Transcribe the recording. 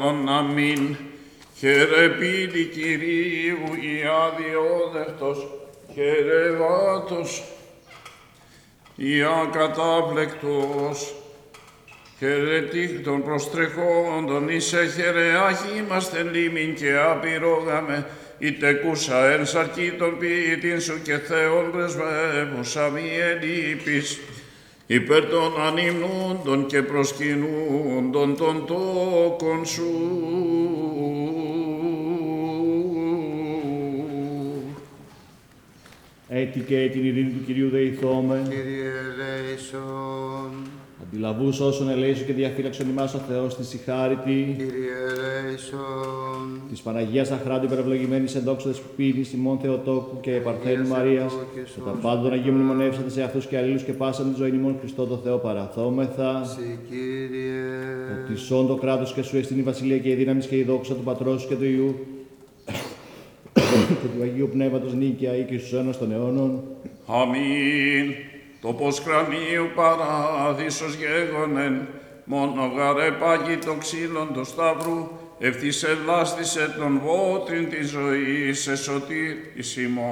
αιώνων. Αμήν. Χαιρεπίτη Κυρίου η αδιόδευτος, χαιρεβάτος η ακατάπλεκτος, χαιρετίχτων προστρεχόντων, εις εχαιρεάχη είμαστε λίμην και απειρόγαμε, η τεκούσα εν σαρκή των ποιητήν σου και Θεόν πρεσβεύουσα μη ελείπεις, υπέρ των ανυμνούντων και προσκυνούντων των τόκων σου. Έτη και την ειρήνη του Κυρίου δεηθώμεν. Κύριε ελέησον. Αντιλαβούς όσων ελέησον και διαφύλαξον ημάς ο Θεός της συγχάρητη. Κύριε ελέησον. Της Παναγίας Αχράντου υπερευλογημένης εν δόξου δεσποίνης ημών Θεοτόκου και Παρθένου Μαρίας και τα πάντα των Αγίων μνημονεύσατε σε αυτούς και αλλήλους και πάσαν τη ζωή ημών Χριστό το Θεό παραθόμεθα. Συ Κύριε. Ότι σών το κράτος και σου εστίν η βασιλεία και η δύναμη και η δόξα του Πατρός και του Υιού και του Αγίου Πνεύματος νίκαια ή και στους αιώνας των αιώνων. Αμήν. Το πως κρανίου παράδεισος γέγονεν, μόνο γαρέ πάγει το ξύλον του σταυρού, ευθύς ελάστησε τον βότριν της ζωής, εσωτήρ εις ημών.